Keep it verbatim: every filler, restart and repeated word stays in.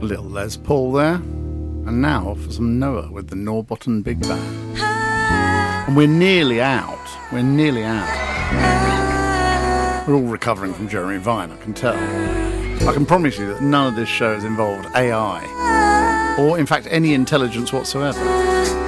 Little Les Paul there. And now for some Noah with the Norbotten Big Band. And we're nearly out. We're nearly out. We're all recovering from Jeremy Vine, I can tell. I can promise you that none of this show has involved A I. Or, in fact, any intelligence whatsoever.